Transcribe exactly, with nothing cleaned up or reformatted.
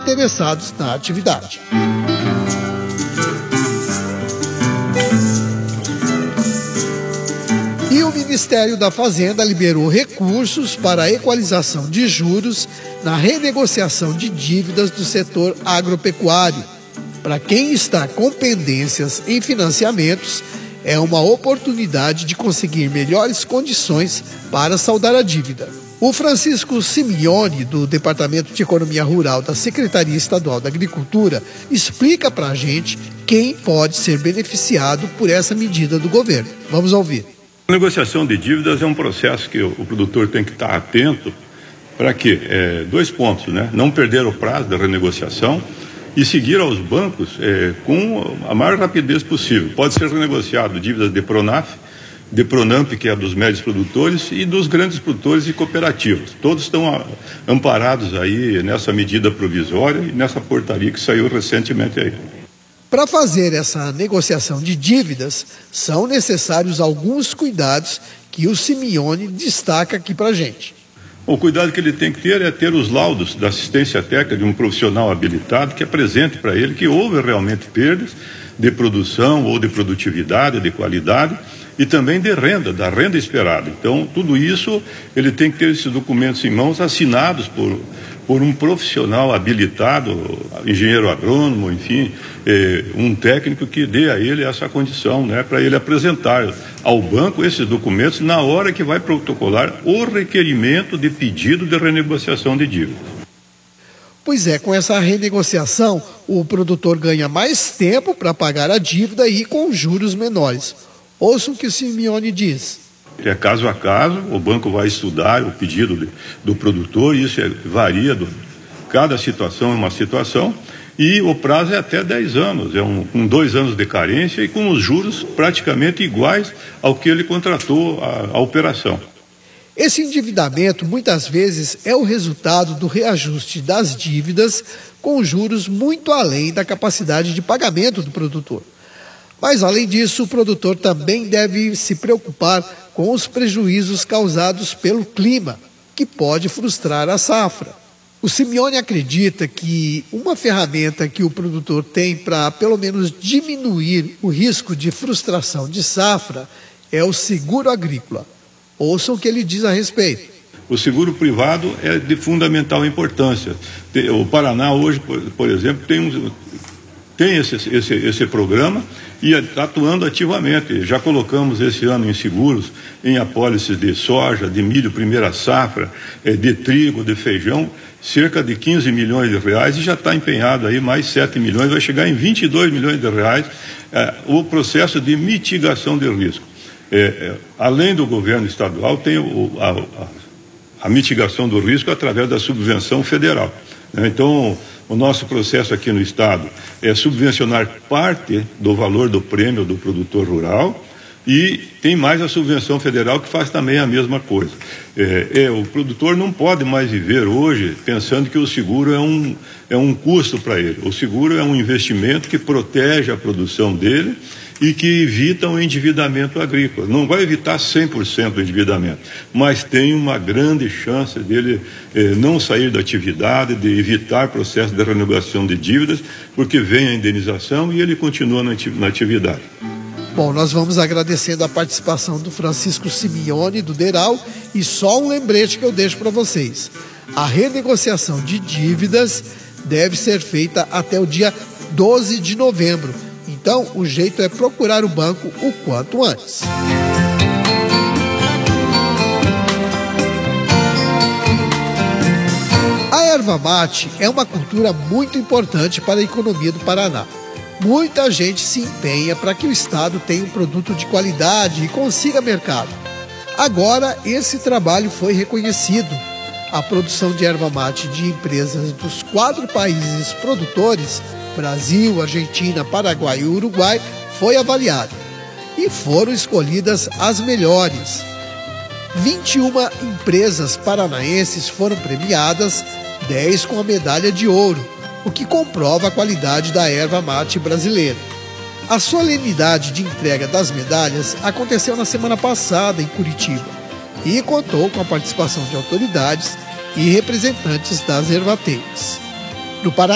interessados na atividade. E o Ministério da Fazenda liberou recursos para a equalização de juros na renegociação de dívidas do setor agropecuário. Para quem está com pendências em financiamentos, é uma oportunidade de conseguir melhores condições para saldar a dívida. O Francisco Simeone, do Departamento de Economia Rural da Secretaria Estadual da Agricultura, explica para a gente quem pode ser beneficiado por essa medida do governo. Vamos ouvir. A negociação de dívidas é um processo que o, o produtor tem que estar atento para quê? É, dois pontos, né? Não perder o prazo da renegociação e seguir aos bancos é, com a maior rapidez possível. Pode ser renegociado dívidas de Pronaf, de Pronamp, que é dos médios produtores, e dos grandes produtores e cooperativas. Todos estão a, amparados aí nessa medida provisória e nessa portaria que saiu recentemente aí. Para fazer essa negociação de dívidas, são necessários alguns cuidados que o Simeone destaca aqui para a gente. O cuidado que ele tem que ter é ter os laudos da assistência técnica de um profissional habilitado que apresente para ele que houve realmente perdas de produção ou de produtividade, de qualidade e também de renda, da renda esperada. Então, tudo isso, ele tem que ter esses documentos em mãos assinados por, por um profissional habilitado, engenheiro agrônomo, enfim, eh, um técnico que dê a ele essa condição, né, para ele apresentar ao banco esses documentos na hora que vai protocolar o requerimento de pedido de renegociação de dívidas. Pois é, com essa renegociação, o produtor ganha mais tempo para pagar a dívida e com juros menores. Ouça o que o Simeone diz. É caso a caso, o banco vai estudar o pedido de, do produtor, e isso é, varia, do, cada situação é uma situação, e o prazo é até dez anos, é um, com dois anos de carência e com os juros praticamente iguais ao que ele contratou a, a operação. Esse endividamento, muitas vezes, é o resultado do reajuste das dívidas com juros muito além da capacidade de pagamento do produtor. Mas, além disso, o produtor também deve se preocupar com os prejuízos causados pelo clima, que pode frustrar a safra. O Simeone acredita que uma ferramenta que o produtor tem para, pelo menos, diminuir o risco de frustração de safra é o seguro agrícola. Ouçam o que ele diz a respeito. O seguro privado é de fundamental importância. O Paraná hoje, por, por exemplo, tem, um, tem esse, esse, esse programa e está atuando ativamente. Já colocamos esse ano em seguros, em apólices de soja, de milho primeira safra, de trigo, de feijão, cerca de quinze milhões de reais, e já está empenhado aí mais sete milhões, vai chegar em vinte e dois milhões de reais é, o processo de mitigação de risco. É, é, além do governo estadual, tem o, a, a, a mitigação do risco através da subvenção federal. Né? Então, o nosso processo aqui no estado é subvencionar parte do valor do prêmio do produtor rural, e tem mais a subvenção federal que faz também a mesma coisa. É, é, o produtor não pode mais viver hoje pensando que o seguro é um, é um custo para ele. O seguro é um investimento que protege a produção dele e que evita o endividamento agrícola. Não vai evitar cem por cento o endividamento, mas tem uma grande chance dele eh, não sair da atividade, de evitar processo de renegociação de dívidas, porque vem a indenização e ele continua na atividade. Bom, nós vamos agradecendo a participação do Francisco Simeone, do DERAL, e só um lembrete que eu deixo para vocês. A renegociação de dívidas deve ser feita até o dia doze de novembro. Então, o jeito é procurar o banco o quanto antes. A erva mate é uma cultura muito importante para a economia do Paraná. Muita gente se empenha para que o estado tenha um produto de qualidade e consiga mercado. Agora, esse trabalho foi reconhecido. A produção de erva mate de empresas dos quatro países produtores, Brasil, Argentina, Paraguai e Uruguai, foi avaliada. E foram escolhidas as melhores. vinte e uma empresas paranaenses foram premiadas, dez com a medalha de ouro, o que comprova a qualidade da erva mate brasileira. A solenidade de entrega das medalhas aconteceu na semana passada em Curitiba e contou com a participação de autoridades e representantes das ervateiras. No Paraná,